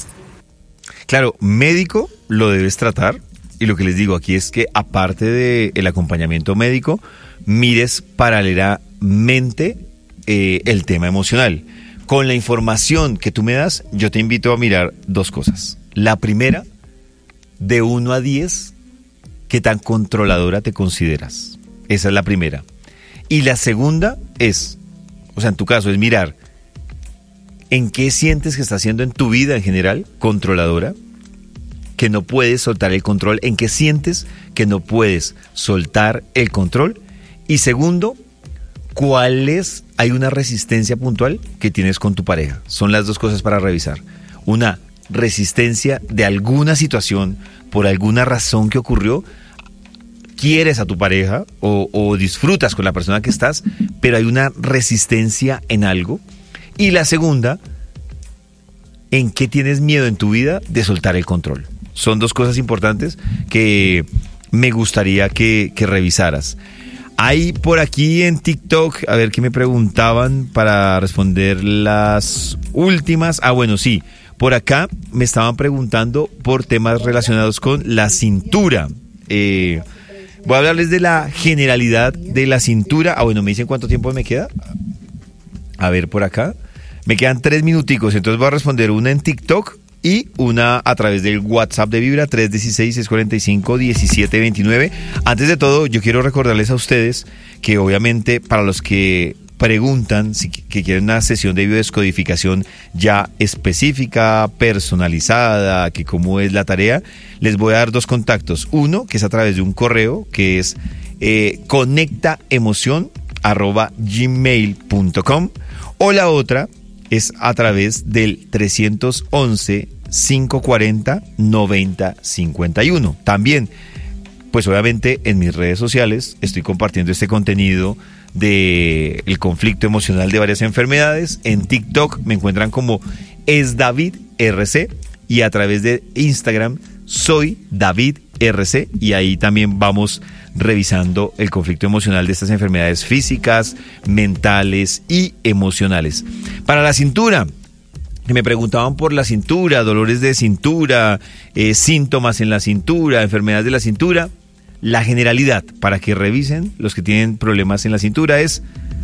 Claro, médico lo debes tratar. Y lo que les digo aquí es que aparte del acompañamiento médico, mires paralelamente Eh, el tema emocional. Con la información que tú me das, yo te invito a mirar dos cosas. La primera, de uno a diez, ¿qué tan controladora te consideras? Esa es la primera. Y la segunda es, o sea, en tu caso, es mirar en qué sientes que estás siendo en tu vida en general controladora, que no puedes soltar el control, en qué sientes que no puedes soltar el control. Y segundo, ¿cuál es? Hay una resistencia puntual que tienes con tu pareja. Son las dos cosas para revisar. Una resistencia de alguna situación, por alguna razón que ocurrió. Quieres a tu pareja o, o disfrutas con la persona que estás, pero hay una resistencia en algo. Y la segunda, ¿en qué tienes miedo en tu vida de soltar el control? Son dos cosas importantes que me gustaría que, que revisaras. Hay por aquí en TikTok, a ver qué me preguntaban para responder las últimas. Ah, bueno, sí, por acá me estaban preguntando por temas relacionados con la cintura. Eh, voy a hablarles de la generalidad de la cintura. Ah, bueno, me dicen cuánto tiempo me queda. A ver, por acá. Me quedan tres minuticos, entonces voy a responder una en TikTok y una a través del WhatsApp de Vibra, tres uno seis, seis cuatro cinco, uno siete dos nueve. Antes de todo, yo quiero recordarles a ustedes que obviamente para los que preguntan si que quieren una sesión de biodescodificación ya específica, personalizada, que cómo es la tarea, les voy a dar dos contactos. Uno, que es a través de un correo, que es eh, conectaemoción arroba gmail punto com, o la otra es a través del tres once, cinco cuarenta, noventa cincuenta y uno. También, pues obviamente en mis redes sociales estoy compartiendo este contenido de el conflicto emocional de varias enfermedades. En TikTok me encuentran como es David R C y a través de Instagram soy David R C, y ahí también vamos revisando el conflicto emocional de estas enfermedades físicas, mentales y emocionales. Para la cintura, que me preguntaban por la cintura, dolores de cintura, eh, síntomas en la cintura, enfermedades de la cintura, la generalidad para que revisen los que tienen problemas en la cintura es: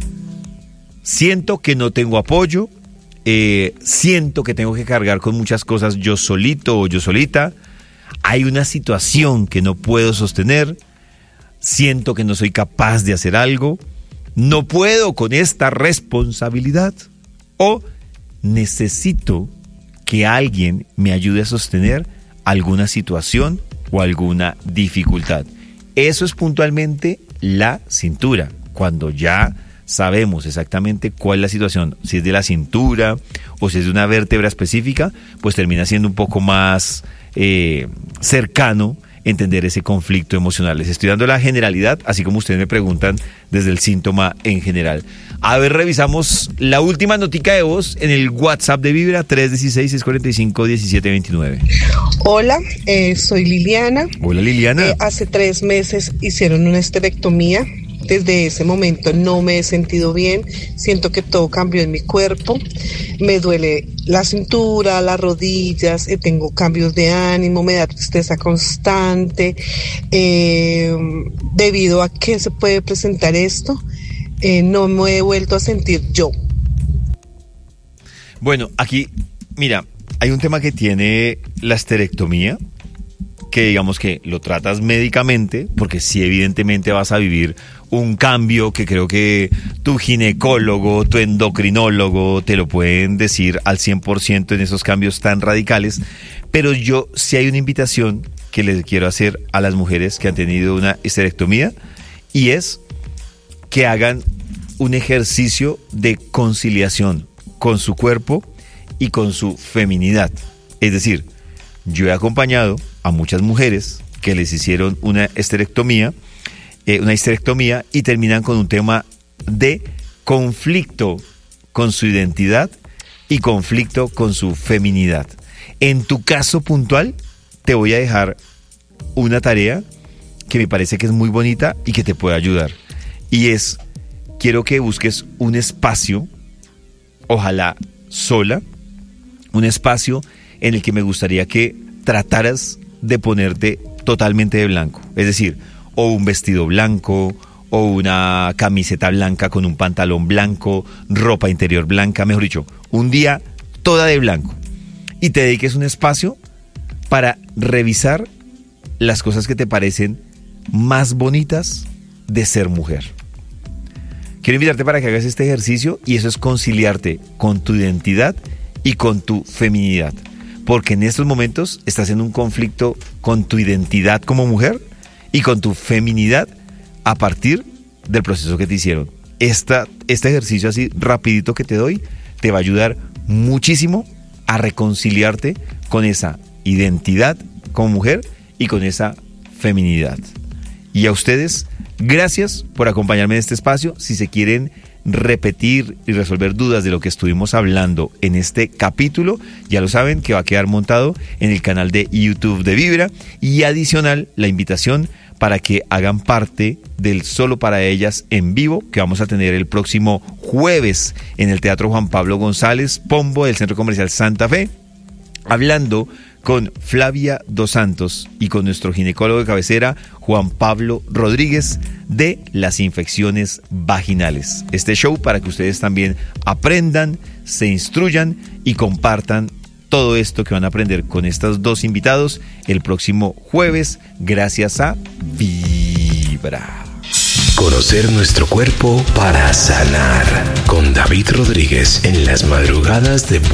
siento que no tengo apoyo, eh, siento que tengo que cargar con muchas cosas yo solito o yo solita, hay una situación que no puedo sostener, siento que no soy capaz de hacer algo, no puedo con esta responsabilidad o necesito que alguien me ayude a sostener alguna situación o alguna dificultad. Eso es puntualmente la cintura, cuando ya sabemos exactamente cuál es la situación, si es de la cintura o si es de una vértebra específica, pues termina siendo un poco más eh, cercano entender ese conflicto emocional. Les estoy dando la generalidad, así como ustedes me preguntan desde el síntoma en general. A ver, revisamos la última notica de voz en el WhatsApp de Vibra, tres uno seis, seis cuatro cinco, uno siete dos nueve. Hola, eh, soy Liliana. Hola, Liliana. Eh, hace tres meses hicieron una esterectomía. Desde ese momento no me he sentido bien, siento que todo cambió en mi cuerpo, me duele la cintura, las rodillas, eh, tengo cambios de ánimo, me da tristeza constante. Eh, debido a que se puede presentar esto, eh, no me he vuelto a sentir yo. Bueno, aquí, mira, hay un tema que tiene la esterectomía, que digamos que lo tratas médicamente, porque sí evidentemente vas a vivir un cambio que creo que tu ginecólogo, tu endocrinólogo te lo pueden decir al cien por ciento en esos cambios tan radicales, pero yo sí hay una invitación que les quiero hacer a las mujeres que han tenido una esterectomía, y es que hagan un ejercicio de conciliación con su cuerpo y con su feminidad. Es decir, yo he acompañado a muchas mujeres que les hicieron una esterectomía, eh, una histerectomía y terminan con un tema de conflicto con su identidad y conflicto con su feminidad. En tu caso puntual, te voy a dejar una tarea que me parece que es muy bonita y que te puede ayudar. Y es, quiero que busques un espacio, ojalá sola, un espacio en el que me gustaría que trataras de ponerte totalmente de blanco. Es decir, o un vestido blanco, o una camiseta blanca con un pantalón blanco, ropa interior blanca, mejor dicho, un día toda de blanco. Y te dediques un espacio para revisar las cosas que te parecen más bonitas de ser mujer. Quiero invitarte para que hagas este ejercicio, y eso es conciliarte con tu identidad y con tu feminidad. Porque en estos momentos estás en un conflicto con tu identidad como mujer y con tu feminidad a partir del proceso que te hicieron. Esta, este ejercicio así rapidito que te doy te va a ayudar muchísimo a reconciliarte con esa identidad como mujer y con esa feminidad. Y a ustedes, gracias por acompañarme en este espacio. Si se quieren repetir y resolver dudas de lo que estuvimos hablando en este capítulo, ya lo saben que va a quedar montado en el canal de YouTube de Vibra, y adicional la invitación para que hagan parte del Solo para Ellas en vivo que vamos a tener el próximo jueves en el Teatro Juan Pablo González Pombo del Centro Comercial Santa Fe, hablando con Flavia Dos Santos y con nuestro ginecólogo de cabecera, Juan Pablo Rodríguez, de las infecciones vaginales. Este show para que ustedes también aprendan, se instruyan y compartan todo esto que van a aprender con estos dos invitados el próximo jueves, gracias a Vibra. Conocer nuestro cuerpo para sanar, con David Rodríguez en las madrugadas de